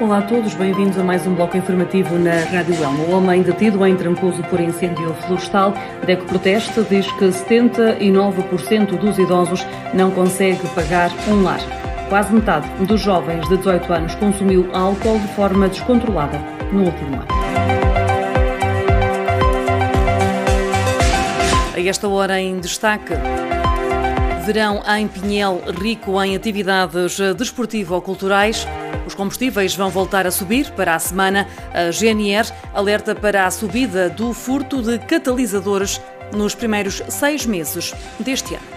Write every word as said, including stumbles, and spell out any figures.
Olá a todos, bem-vindos a mais um bloco informativo na Rádio Elma. O homem detido em Trancoso por incêndio florestal, DECO Proteste, diz que setenta e nove por cento dos idosos não consegue pagar um lar. Quase metade dos jovens de dezoito anos consumiu álcool de forma descontrolada no último ano. A esta hora em destaque, verão em Pinhel rico em atividades desportivo-culturais. Os combustíveis vão voltar a subir para a semana. A G N R alerta para a subida do furto de catalisadores nos primeiros seis meses deste ano.